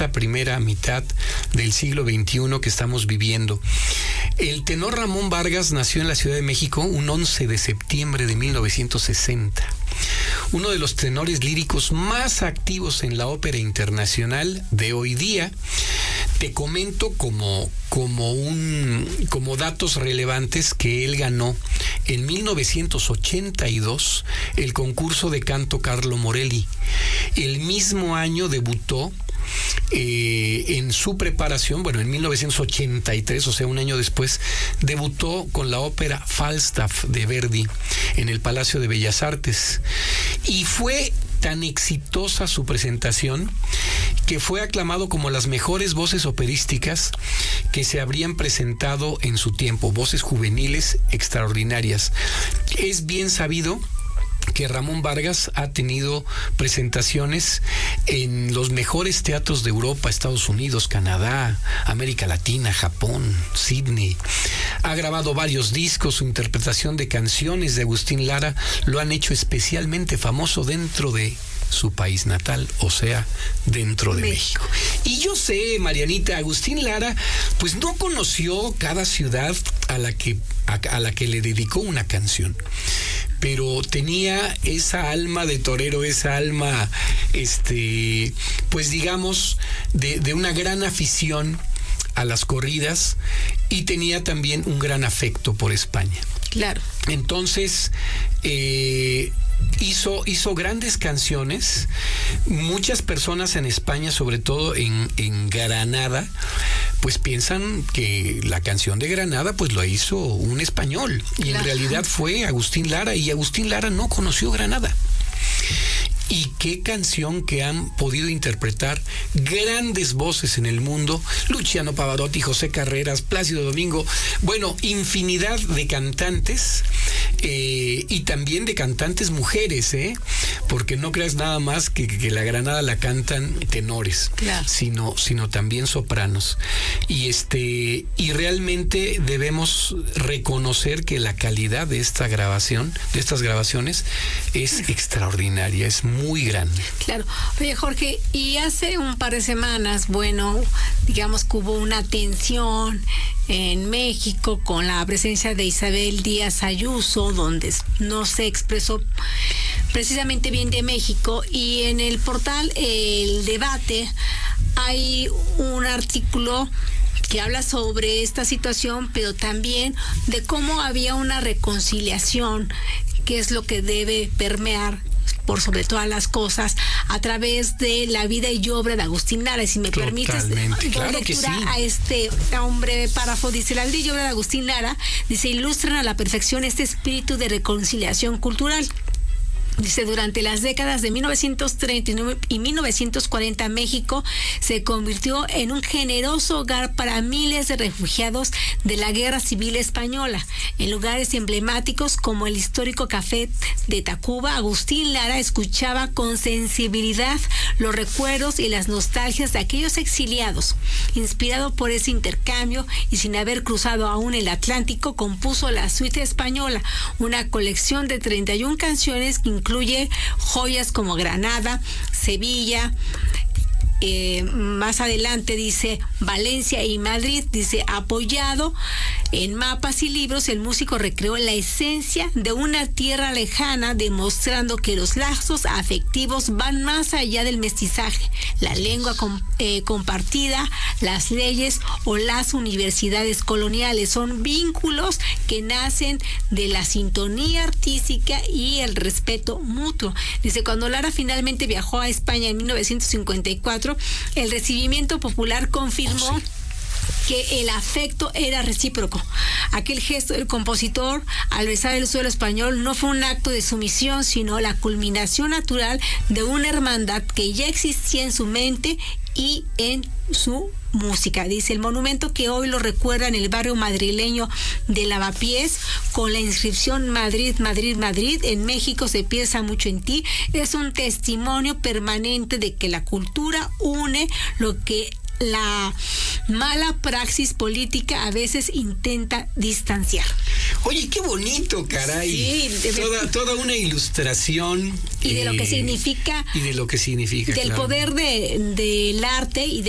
esta primera mitad del siglo XXI que estamos viviendo. El tenor Ramón Vargas nació en la Ciudad de México un 11 de septiembre de 1960. Uno de los tenores líricos más activos en la ópera internacional de hoy día. Te comento como datos relevantes que él ganó en 1982 el concurso de canto Carlo Morelli. El mismo año debutó en su preparación, en 1983, o sea, un año después, debutó con la ópera Falstaff de Verdi en el Palacio de Bellas Artes. Y fue tan exitosa su presentación que fue aclamado como las mejores voces operísticas que se habrían presentado en su tiempo, voces juveniles extraordinarias. Es bien sabido que Ramón Vargas ha tenido presentaciones en los mejores teatros de Europa, Estados Unidos, Canadá, América Latina, Japón, Sydney. Ha grabado varios discos. Su interpretación de canciones de Agustín Lara lo han hecho especialmente famoso dentro de su país natal, o sea, dentro de México. Y yo sé, Marianita, Agustín Lara pues no conoció cada ciudad a la que le dedicó una canción, pero tenía esa alma de torero, esa alma, pues digamos, de una gran afición a las corridas, y tenía también un gran afecto por España. Claro. Entonces, hizo grandes canciones. Muchas personas en España, sobre todo en Granada, pues piensan que la canción de Granada pues lo hizo un español, y en realidad fue Agustín Lara, y Agustín Lara no conoció Granada. Y qué canción que han podido interpretar grandes voces en el mundo: Luciano Pavarotti, José Carreras, Plácido Domingo, infinidad de cantantes, y también de cantantes mujeres, porque no creas nada más que la Granada la cantan tenores, claro, sino también sopranos. Y realmente debemos reconocer que la calidad de estas grabaciones es extraordinaria, es muy grande. Claro. Oye, Jorge, y hace un par de semanas, digamos que hubo una tensión en México con la presencia de Isabel Díaz Ayuso, donde no se expresó precisamente bien de México, y en el portal El Debate hay un artículo que habla sobre esta situación, pero también de cómo había una reconciliación, que es lo que debe permear por sobre todas las cosas a través de la vida y obra de Agustín Lara. Y si me permites, claro que sí, a un breve párrafo. Dice: la vida y obra de Agustín Lara, ilustran a la perfección este espíritu de reconciliación cultural. Dice: durante las décadas de 1930 y 1940, México se convirtió en un generoso hogar para miles de refugiados de la Guerra Civil Española. En lugares emblemáticos como el histórico Café de Tacuba, Agustín Lara escuchaba con sensibilidad los recuerdos y las nostalgias de aquellos exiliados. Inspirado por ese intercambio y sin haber cruzado aún el Atlántico, compuso la Suite Española, una colección de 31 canciones que incluye joyas como Granada, Sevilla, más adelante dice Valencia y Madrid. Dice: apoyado en mapas y libros, el músico recreó la esencia de una tierra lejana, demostrando que los lazos afectivos van más allá del mestizaje, la lengua compartida, las leyes o las universidades coloniales. Son vínculos que nacen de la sintonía artística y el respeto mutuo. Dice: cuando Lara finalmente viajó a España en 1954, el recibimiento popular confirmó que el afecto era recíproco. Aquel gesto del compositor al besar el suelo español no fue un acto de sumisión, sino la culminación natural de una hermandad que ya existía en su mente y en su música. Dice: el monumento que hoy lo recuerda en el barrio madrileño de Lavapiés, con la inscripción Madrid, Madrid, Madrid, en México se piensa mucho en ti, es un testimonio permanente de que la cultura une lo que la mala praxis política a veces intenta distanciar. Oye, qué bonito, caray. Sí, toda una ilustración. Y de lo que significa. Y de lo que significa. Del poder del arte y